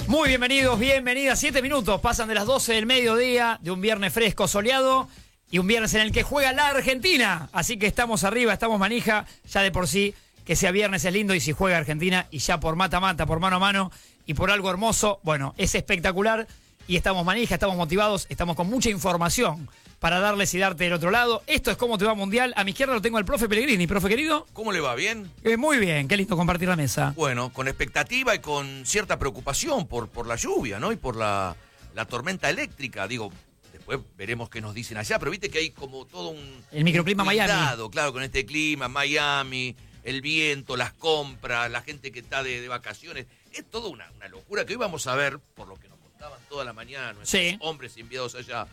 Muy bienvenidos, bienvenidas. 7 minutos pasan de las 12 del mediodía de un viernes fresco, soleado y un viernes en el que juega la Argentina. Así que estamos arriba, estamos manija. Ya de por sí que sea viernes es lindo y si juega Argentina y ya por mata-mata, por mano a mano y por algo hermoso, bueno, es espectacular y estamos manija, estamos motivados, estamos con mucha información para darles y darte del otro lado. Esto es Cómo Te Va Mundial. A mi izquierda lo tengo al profe Pellegrini. Profe querido. ¿Cómo le va? ¿Bien? Muy bien, qué lindo compartir la mesa. Bueno, con expectativa y con cierta preocupación por la lluvia, ¿no? Y por la tormenta eléctrica. Digo, después veremos qué nos dicen allá, pero viste que hay como todo el microclima Miami. Claro, con este clima, Miami, el viento, las compras, la gente que está de vacaciones. Es toda una locura que hoy vamos a ver, por lo que nos contaban toda la mañana nuestros hombres enviados allá.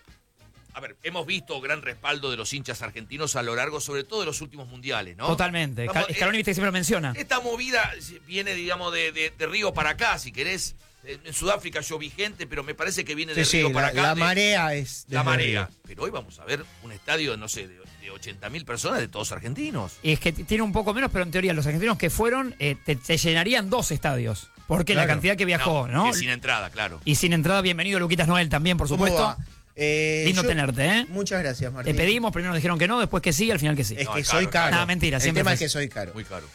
A ver, hemos visto gran respaldo de los hinchas argentinos a lo largo, sobre todo de los últimos mundiales, ¿no? Totalmente. Scaloni, viste que siempre lo menciona. Esta movida viene, digamos, de Río para acá, si querés. En Sudáfrica yo vi gente, pero me parece que viene de Río para acá. La marea es... La marea. Pero hoy vamos a ver un estadio, no sé, de 80.000 personas, de todos argentinos. Y es que tiene un poco menos, pero en teoría los argentinos que fueron te llenarían 2 estadios. Porque la cantidad que viajó, ¿no? Y sin entrada, claro. Y sin entrada, bienvenido Luquitas Noel también, por supuesto. Lindo tenerte, ¿eh? Muchas gracias, Martín. Te pedimos, primero nos dijeron que no, después que sí, al final que sí. Es que soy caro. No, mentira, el siempre tema es que soy caro. Muy caro.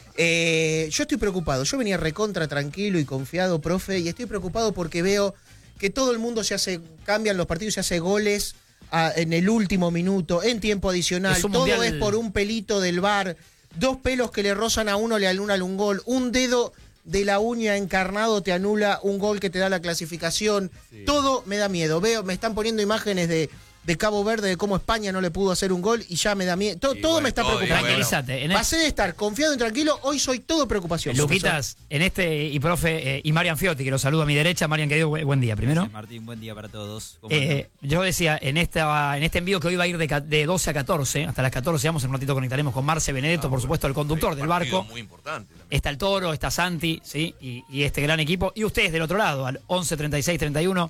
Yo estoy preocupado. Yo venía recontra tranquilo y confiado, profe, y estoy preocupado porque veo que todo el mundo cambian los partidos, se hace goles en el último minuto, en tiempo adicional. Todo mundial... es por un pelito del VAR, 2 pelos que le rozan a uno le anulan un gol, un dedo de la uña encarnado te anula un gol que te da la clasificación. Sí. Todo me da miedo. Me están poniendo imágenes de Cabo Verde, de cómo España no le pudo hacer un gol y ya me da miedo. Todo me está preocupando. Tranquilízate. Pasé de estar confiado y tranquilo, hoy soy todo preocupación. Luquitas, y profe, y Marian Fiotti, que lo saludo a mi derecha. Marian, querido, buen día primero. Sí, Martín, buen día para todos. Yo decía, en este envío que hoy va a ir de 12 a 14, hasta las 14 vamos, en un ratito conectaremos con Marce Benedetto, por supuesto, el conductor del barco. Muy importante. Está el Toro, está Santi, ¿sí? Y este gran equipo. Y ustedes del otro lado, al 11 36 31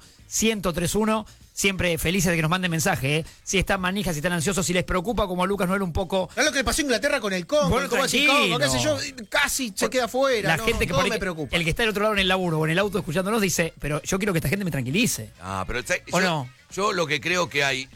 1031. Siempre felices de que nos manden mensaje, ¿eh? Si están manijas, si están ansiosos, si les preocupa como a Lucas Noel un poco. ¿No es lo que le pasó a Inglaterra con el Congo? Bueno, qué sé yo, casi se queda fuera. La gente que todo me preocupa. El que está del otro lado en el laburo o en el auto escuchándonos dice, pero yo quiero que esta gente me tranquilice. Pero yo lo que creo que hay,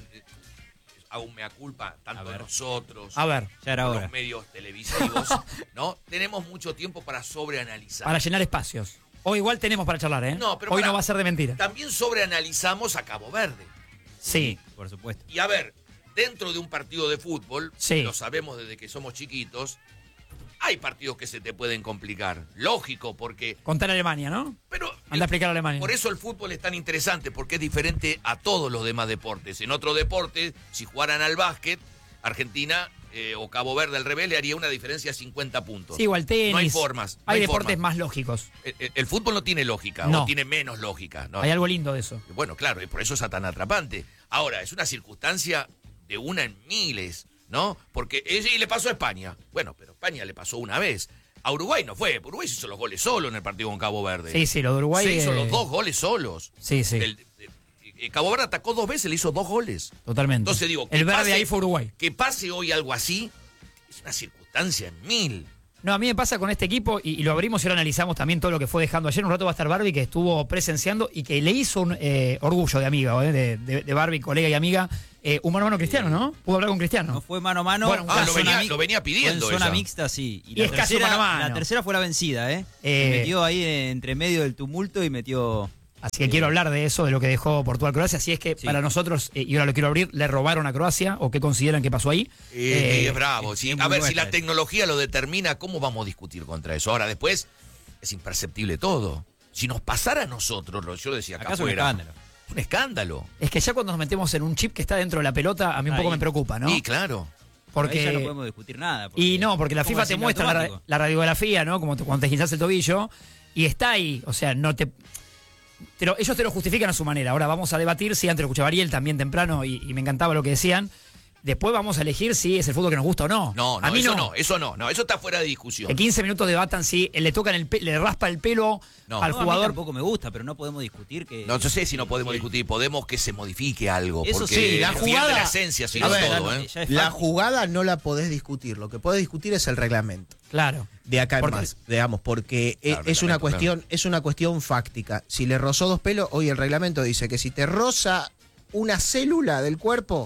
hago un mea culpa, tanto nosotros, los medios televisivos, ¿no? Tenemos mucho tiempo para sobreanalizar. Para llenar espacios. Hoy igual tenemos para charlar, ¿eh? No, pero hoy no va a ser de mentira. También sobreanalizamos a Cabo Verde. Sí, por supuesto. Y a ver, dentro de un partido de fútbol, lo sabemos desde que somos chiquitos, hay partidos que se te pueden complicar. Lógico, porque... Contar a Alemania, ¿no? Pero anda a explicar a Alemania. Por eso el fútbol es tan interesante, porque es diferente a todos los demás deportes. En otro deporte, si jugaran al básquet, Argentina... o Cabo Verde al revés le haría una diferencia de 50 puntos. Sí, igual tenis. No hay formas. Hay deportes más lógicos. El fútbol no tiene lógica, o tiene menos lógica. ¿No? Hay algo lindo de eso. Bueno, claro, y por eso es tan atrapante. Ahora, es una circunstancia de una en miles, ¿no? Porque y le pasó a España. Bueno, pero España le pasó una vez. A Uruguay no fue. Uruguay se hizo los goles solo en el partido con Cabo Verde. Sí, lo de Uruguay. Se hizo los 2 goles solos. Sí. Cabo Verde atacó 2 veces, le hizo 2 goles. Totalmente. Entonces digo, el verde ahí fue Uruguay. Que pase hoy algo así, es una circunstancia en mil. No, a mí me pasa con este equipo, y lo abrimos y ahora analizamos también todo lo que fue dejando ayer. Un rato va a estar Barbie, que estuvo presenciando y que le hizo un orgullo de amiga, de Barbie, colega y amiga, un mano a mano Cristiano, ¿no? Pudo hablar con Cristiano. No fue mano a mano. Bueno, lo venía pidiendo. Fue en zona mixta, sí. Y es casi mano a mano. La tercera fue la vencida, ¿eh? Metió ahí entre medio del tumulto y metió... Así que quiero hablar de eso, de lo que dejó Portugal-Croacia. Si es que para nosotros, y ahora lo quiero abrir, le robaron a Croacia, o qué consideran que pasó ahí. Es bravo. Sí. A ver, si la tecnología lo determina, ¿cómo vamos a discutir contra eso? Ahora, después, es imperceptible todo. Si nos pasara a nosotros, yo decía acá afuera, un escándalo. Es que ya cuando nos metemos en un chip que está dentro de la pelota, a mí un poco me preocupa, ¿no? Sí, claro. Porque ahí ya no podemos discutir nada. Porque la FIFA te muestra la radiografía, ¿no? Como cuando te guinzás el tobillo, y está ahí, o sea, no te... Pero ellos te lo justifican a su manera. Ahora vamos a debatir, si antes lo escuchaba Ariel también temprano y me encantaba lo que decían, después vamos a elegir si es el fútbol que nos gusta o no. No, a mí eso está fuera de discusión. Que 15 minutos debatan si le tocan le raspa el pelo al jugador. A mí tampoco me gusta, pero no podemos discutir que... No, yo sé si no podemos discutir, podemos que se modifique algo. Eso porque sí, la jugada... la esencia, si a no ver, todo, la jugada no la podés discutir, lo que podés discutir es el reglamento. Claro. De acá en más, digamos, porque claro, es una cuestión fáctica. Si le rozó 2 pelos, hoy el reglamento dice que si te roza una célula del cuerpo,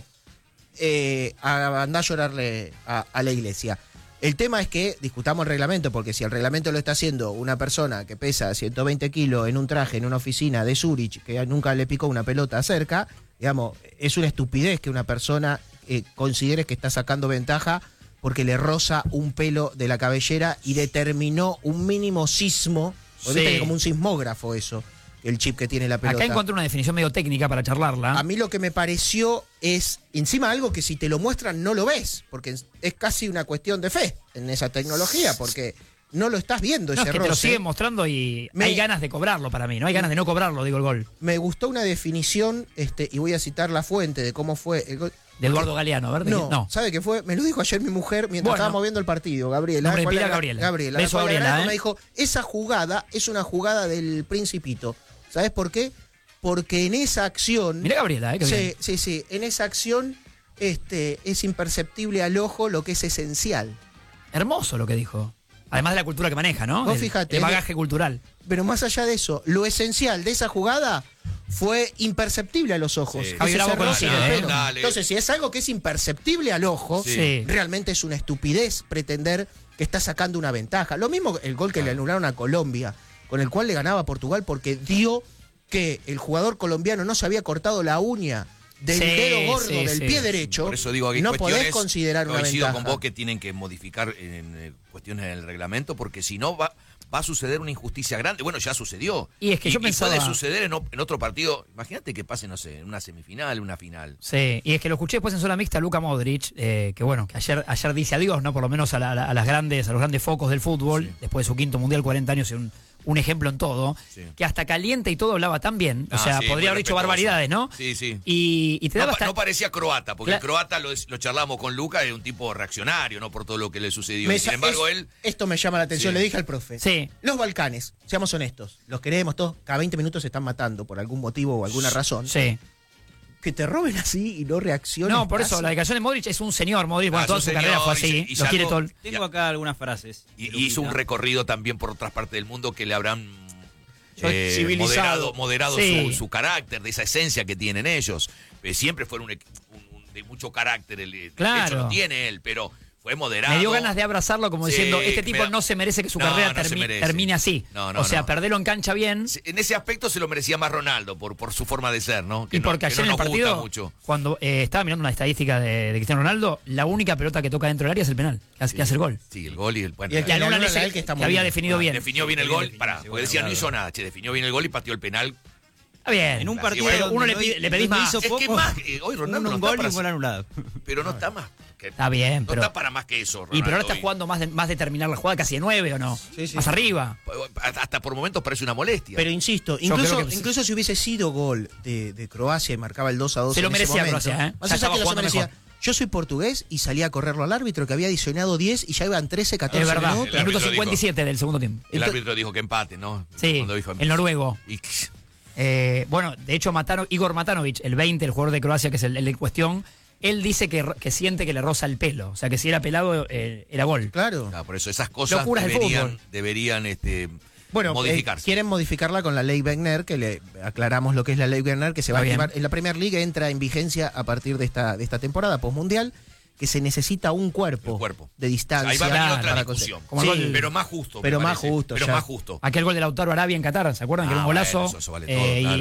andá a llorarle a la iglesia. El tema es que discutamos el reglamento, porque si el reglamento lo está haciendo una persona que pesa 120 kilos en un traje, en una oficina de Zurich, que nunca le picó una pelota cerca, digamos, es una estupidez que una persona considere que está sacando ventaja porque le roza un pelo de la cabellera y determinó un mínimo sismo. Sí. Viste que como un sismógrafo eso, el chip que tiene la pelota. Acá encontré una definición medio técnica para charlarla. A mí lo que me pareció es, encima algo que si te lo muestran no lo ves, porque es casi una cuestión de fe en esa tecnología, porque no lo estás viendo No, ese es que roce. te lo siguen mostrando y hay ganas de cobrarlo para mí, no hay ganas de no cobrarlo, digo el gol. Me gustó una definición, y voy a citar la fuente de cómo fue el gol. De Eduardo Galeano, ¿verdad? No, ¿sabe qué fue? Me lo dijo ayer mi mujer mientras estábamos viendo el partido, Gabriela. Nombre ¿Cuál pila, era? Gabriela. Gabriela. Beso, Gabriela, Me dijo, esa jugada es una jugada del Principito. ¿Sabes por qué? Porque en esa acción... Mirá Gabriela, qué bien. Sí, en esa acción es imperceptible al ojo lo que es esencial. Hermoso lo que dijo. Además de la cultura que maneja, ¿no? Vos fíjate, el bagaje cultural. Pero más allá de eso, lo esencial de esa jugada fue imperceptible a los ojos. Sí. Javier Bravo coincide, Dale. Entonces, si es algo que es imperceptible al ojo, Sí. realmente es una estupidez pretender que está sacando una ventaja. Lo mismo el gol que le anularon a Colombia, con el cual le ganaba a Portugal porque dio que el jugador colombiano no se había cortado la uña del dedo gordo del pie derecho. Por eso digo que no podés considerar una coincido ventaja. con vos que tienen que modificar en cuestiones en el reglamento, porque si no va a suceder una injusticia grande. Bueno, ya sucedió. Y es que yo pensaba... puede suceder en otro partido. Imagínate que pase, no sé, en una semifinal, una final. Sí, y es que lo escuché después en zona mixta Luka Modric, que bueno, que ayer dice adiós, ¿no? Por lo menos a los grandes focos del fútbol, después de su quinto mundial, 40 años y un ejemplo en todo, que hasta caliente y todo hablaba tan bien, o sea, podría haber dicho barbaridades, ¿no? Sí, sí. Y te daba hasta... No parecía croata, porque el croata lo charlamos con Luca, es un tipo reaccionario, ¿no? Por todo lo que le sucedió. Y sin embargo, esto me llama la atención, Sí. le dije al profe. Sí. Los Balcanes, seamos honestos, los queremos todos, cada 20 minutos se están matando por algún motivo o alguna razón. Sí. Que te roben así y no reacciones. No, por eso, la declaración de Modric es un señor Modric, bueno, toda su carrera fue así, lo quiere todo. Tengo acá algunas frases. Y hizo un recorrido también por otras partes del mundo que le habrán civilizado. moderado Sí. su carácter, de esa esencia que tienen ellos. Siempre fueron de mucho carácter, Claro. de hecho lo tiene él, pero fue moderado. Me dio ganas de abrazarlo como Sí, diciendo, este tipo me da- no se merece que su No, carrera no se merece. termine así. No, no, o sea, no. perderlo en cancha bien. En ese aspecto se lo merecía más Ronaldo, por su forma de ser, ¿no? Y porque ayer en el nos gusta partido, mucho. cuando estaba mirando una estadística de Cristiano Ronaldo, la única pelota que toca dentro del área es el penal, que hace el gol. Sí, el gol y el... Bueno, Y el Y anulan anula ese a él que está muy había bien. definido bien. definió bien el gol, definió, pará, sí, porque decía no bueno, hizo nada, definió bien el gol y pateó el penal. Está bien. En un Así, partido bueno, donde uno le no- pide- le pedís donde más. hizo Es que poco, más, hoy Ronaldo un no gol está y un gol para... anulado. Pero no está más. Está bien, No pero... está para más que eso, Ronaldo. Y pero ahora está hoy. jugando más de terminar la jugada casi de 9, ¿o no? Sí, sí. Más arriba. Hasta por momentos parece una molestia. Pero insisto, Yo creo que- incluso si hubiese sido gol de Croacia y marcaba el 2-2 Se lo en ese merecía momento, Croacia, ¿eh? más Ya allá estaba que lo jugando merecía, mejor. yo soy portugués y salí a correrlo al árbitro que había adicionado 10 y ya iban 13, 14 Es verdad. minutos. El árbitro Minuto 57 del segundo tiempo. El árbitro dijo que empate, ¿no? Sí, Cuando dijo el noruego. Y- Bueno, de hecho, Igor Matanovic, el 20, el jugador de Croacia, que es el en cuestión, él dice que siente que le roza el pelo. O sea, que si era pelado, era gol. Claro. Claro, por eso esas cosas Locuras del fútbol. deberían Bueno, modificarse. quieren modificarla con la ley Wegner, que le aclaramos lo que es la ley Wegner, que se va a Está bien. activar en la Premier League, entra en vigencia a partir de esta temporada postmundial, que se necesita un cuerpo, El cuerpo. de distancia. Ahí va a venir Claro, otra para discusión. Como el gol- pero más justo. Pero me más parece. justo, Pero ya. más justo. Aquel gol de Lautaro Arabia en Qatar, ¿se acuerdan? Que era un Bueno, golazo. eso vale todo, claro.